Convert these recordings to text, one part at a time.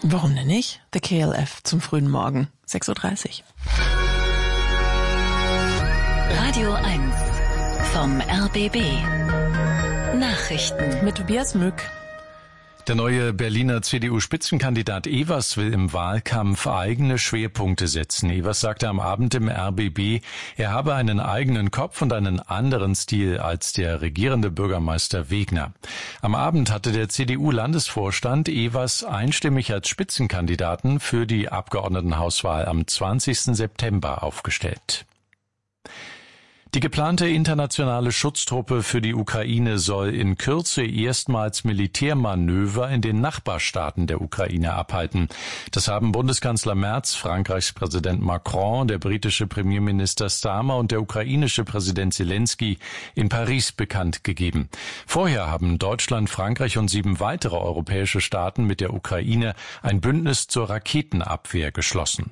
Warum denn nicht? The KLF zum frühen Morgen, 6.30 Uhr. Radio 1 vom RBB. Nachrichten mit Tobias Mück. Der neue Berliner CDU-Spitzenkandidat Evers will im Wahlkampf eigene Schwerpunkte setzen. Evers sagte am Abend im RBB, er habe einen eigenen Kopf und einen anderen Stil als der regierende Bürgermeister Wegner. Am Abend hatte der CDU-Landesvorstand Evers einstimmig als Spitzenkandidaten für die Abgeordnetenhauswahl am 20. September aufgestellt. Die geplante internationale Schutztruppe für die Ukraine soll in Kürze erstmals Militärmanöver in den Nachbarstaaten der Ukraine abhalten. Das haben Bundeskanzler Merz, Frankreichs Präsident Macron, der britische Premierminister Starmer und der ukrainische Präsident Zelensky in Paris bekannt gegeben. Vorher haben Deutschland, Frankreich und 7 weitere europäische Staaten mit der Ukraine ein Bündnis zur Raketenabwehr geschlossen.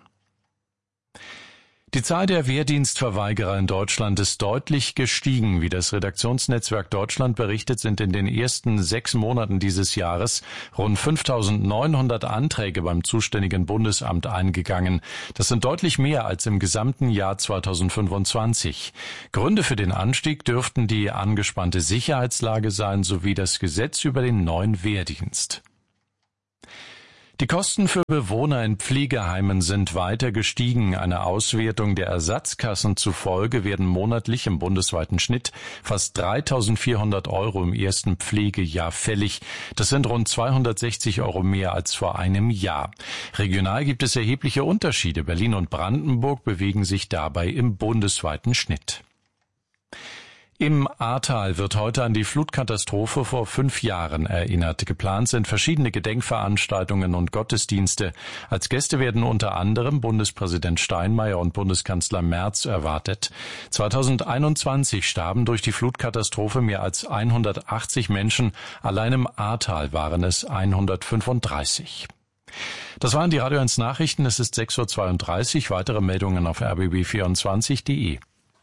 Die Zahl der Wehrdienstverweigerer in Deutschland ist deutlich gestiegen. Wie das Redaktionsnetzwerk Deutschland berichtet, sind in den ersten 6 Monaten dieses Jahres rund 5.900 Anträge beim zuständigen Bundesamt eingegangen. Das sind deutlich mehr als im gesamten Jahr 2025. Gründe für den Anstieg dürften die angespannte Sicherheitslage sein, sowie das Gesetz über den neuen Wehrdienst. Die Kosten für Bewohner in Pflegeheimen sind weiter gestiegen. Einer Auswertung der Ersatzkassen zufolge werden monatlich im bundesweiten Schnitt fast 3.400 € im ersten Pflegejahr fällig. Das sind rund 260 € mehr als vor einem Jahr. Regional gibt es erhebliche Unterschiede. Berlin und Brandenburg bewegen sich dabei im bundesweiten Schnitt. Im Ahrtal wird heute an die Flutkatastrophe vor 5 Jahren erinnert. Geplant sind verschiedene Gedenkveranstaltungen und Gottesdienste. Als Gäste werden unter anderem Bundespräsident Steinmeier und Bundeskanzler Merz erwartet. 2021 starben durch die Flutkatastrophe mehr als 180 Menschen. Allein im Ahrtal waren es 135. Das waren die Radio 1 Nachrichten. Es ist 6.32 Uhr. Weitere Meldungen auf rbb24.de.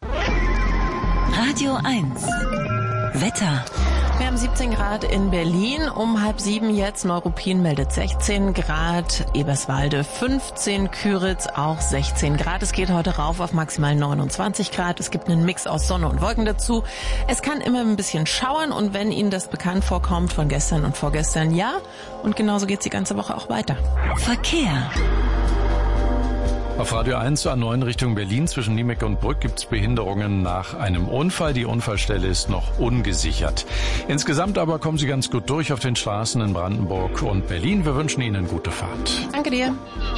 Radio 1 Wetter. Wir haben 17 Grad in Berlin, um 6:30 jetzt. Neuruppin meldet 16 Grad, Eberswalde 15, Küritz auch 16 Grad. Es geht heute rauf auf maximal 29 Grad. Es gibt einen Mix aus Sonne und Wolken dazu. Es kann immer ein bisschen schauern und wenn Ihnen das bekannt vorkommt von gestern und vorgestern, ja. Und genauso geht's die ganze Woche auch weiter. Verkehr. Auf Radio 1 A9 Richtung Berlin zwischen Niemek und Brück gibt es Behinderungen nach einem Unfall. Die Unfallstelle ist noch ungesichert. Insgesamt aber kommen Sie ganz gut durch auf den Straßen in Brandenburg und Berlin. Wir wünschen Ihnen gute Fahrt. Danke dir.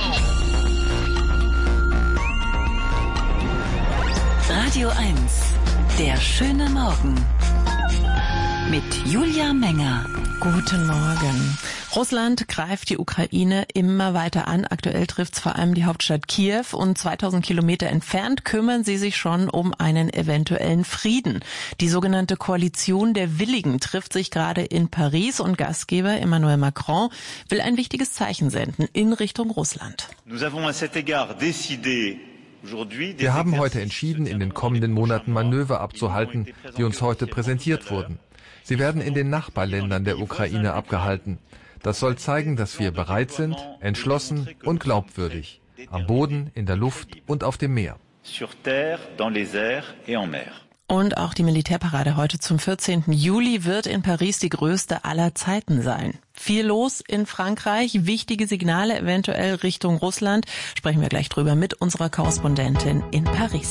Radio 1, der schöne Morgen. Mit Julia Menger. Guten Morgen. Russland greift die Ukraine immer weiter an. Aktuell trifft es vor allem die Hauptstadt Kiew und 2000 Kilometer entfernt kümmern sie sich schon um einen eventuellen Frieden. Die sogenannte Koalition der Willigen trifft sich gerade in Paris und Gastgeber Emmanuel Macron will ein wichtiges Zeichen senden in Richtung Russland. Wir haben heute entschieden, in den kommenden Monaten Manöver abzuhalten, die uns heute präsentiert wurden. Sie werden in den Nachbarländern der Ukraine abgehalten. Das soll zeigen, dass wir bereit sind, entschlossen und glaubwürdig. Am Boden, in der Luft und auf dem Meer. Und auch die Militärparade heute zum 14. Juli wird in Paris die größte aller Zeiten sein. Viel los in Frankreich, wichtige Signale eventuell Richtung Russland. Sprechen wir gleich drüber mit unserer Korrespondentin in Paris.